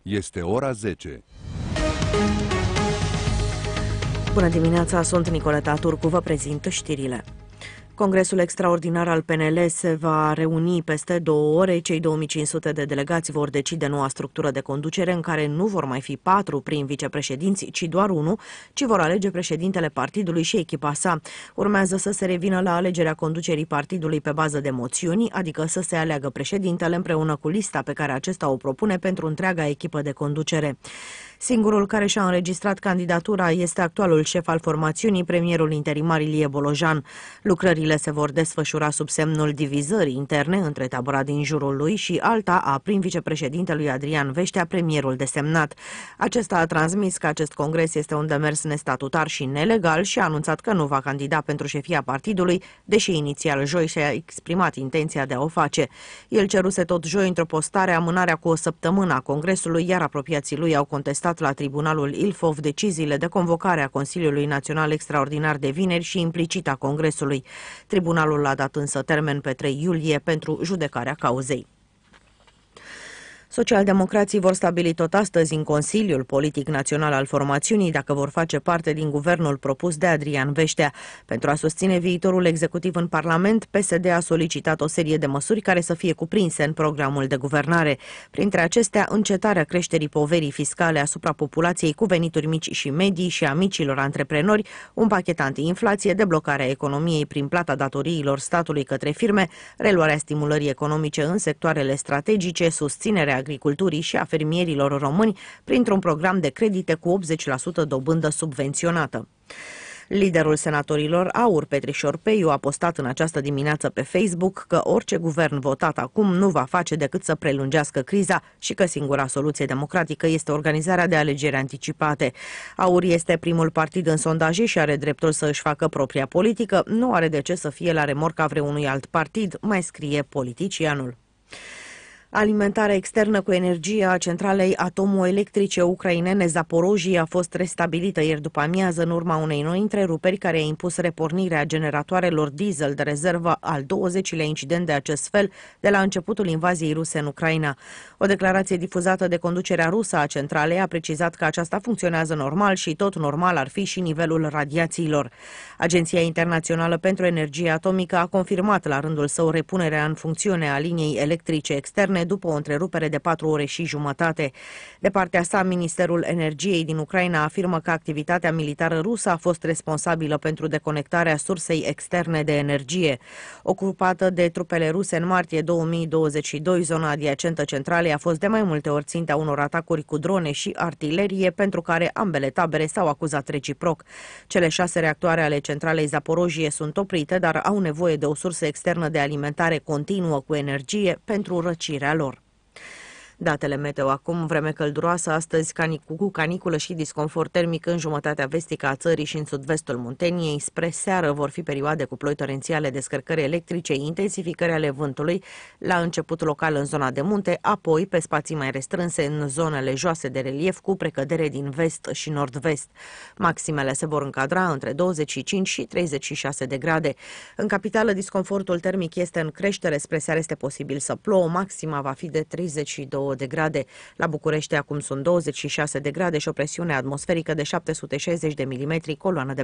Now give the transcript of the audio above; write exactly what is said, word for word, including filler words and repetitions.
Este ora zece. Bună dimineața, sunt Nicoleta Turcu, vă prezint știrile. Congresul extraordinar al P N L se va reuni peste două ore. Cei două mii cinci sute de delegați vor decide noua structură de conducere, în care nu vor mai fi patru prim vicepreședinți, ci doar unul, ci vor alege președintele partidului și echipa sa. Urmează să se revină la alegerea conducerii partidului pe bază de moțiuni, adică să se aleagă președintele împreună cu lista pe care acesta o propune pentru întreaga echipă de conducere. Singurul care și-a înregistrat candidatura este actualul șef al formațiunii, premierul interimar Ilie Bolojan. Lucrările se vor desfășura sub semnul divizării interne între tabăra din jurul lui și alta a prim-vicepreședintelui Adrian Veștea, premierul desemnat. Acesta a transmis că acest congres este un demers nestatutar și nelegal și a anunțat că nu va candida pentru șefia partidului, deși inițial joi și-a exprimat intenția de a o face. El ceruse tot joi într-o postare amânarea cu o săptămână a congresului, iar apropiații lui au contestat la tribunalul Ilfov deciziile de convocare a Consiliului Național Extraordinar de vineri și implicit a Congresului. Tribunalul a dat însă termen pe trei iulie pentru judecarea cauzei. Socialdemocrații vor stabili tot astăzi în Consiliul Politic Național al formațiunii dacă vor face parte din guvernul propus de Adrian Veștea. Pentru a susține viitorul executiv în Parlament, P S D a solicitat o serie de măsuri care să fie cuprinse în programul de guvernare. Printre acestea, încetarea creșterii poverii fiscale asupra populației cu venituri mici și medii și a micilor antreprenori, un pachet anti-inflație, deblocarea economiei prin plata datoriilor statului către firme, reluarea stimulării economice în sectoarele strategice, susținerea agriculturii și a fermierilor români printr-un program de credite cu optzeci la sută dobândă subvenționată. Liderul senatorilor AUR, Petrișor Peiu, a postat în această dimineață pe Facebook că orice guvern votat acum nu va face decât să prelungească criza și că singura soluție democratică este organizarea de alegeri anticipate. AUR este primul partid în sondaje și are dreptul să își facă propria politică, nu are de ce să fie la remorca vreunui alt partid, mai scrie politicianul. Alimentarea externă cu energie a centralei atomoelectrice ucrainene Zaporojie a fost restabilită ieri după amiază în urma unei noi întreruperi care a impus repornirea generatoarelor diesel de rezervă, al douăzecilea incident de acest fel de la începutul invaziei ruse în Ucraina. O declarație difuzată de conducerea rusă a centralei a precizat că aceasta funcționează normal și tot normal ar fi și nivelul radiațiilor. Agenția Internațională pentru Energie Atomică a confirmat la rândul său repunerea în funcțiune a liniei electrice externe după o întrerupere de patru ore și jumătate. De partea sa, Ministerul Energiei din Ucraina afirmă că activitatea militară rusă a fost responsabilă pentru deconectarea sursei externe de energie. Ocupată de trupele ruse în martie două mii douăzeci și doi, zona adiacentă centralei a fost de mai multe ori ținta unor atacuri cu drone și artilerie, pentru care ambele tabere s-au acuzat reciproc. Cele șase reactoare ale centralei Zaporojie sunt oprite, dar au nevoie de o sursă externă de alimentare continuă cu energie pentru răcirea lor. Datele meteo acum: vreme călduroasă astăzi, canic- cu caniculă și disconfort termic în jumătatea vestică a țării și în sud-vestul Munteniei. Spre seară vor fi perioade cu ploi torențiale, descărcări electrice, intensificări ale vântului, la început local în zona de munte, apoi pe spații mai restrânse în zonele joase de relief, cu precădere din vest și nord-vest. Maximele se vor încadra între douăzeci și cinci și treizeci și șase de grade. În capitală, disconfortul termic este în creștere, spre seară este posibil să plouă, maxima va fi de treizeci și doi de grade. La București acum sunt douăzeci și șase de grade și o presiune atmosferică de șapte sute șaizeci de milimetri, coloană de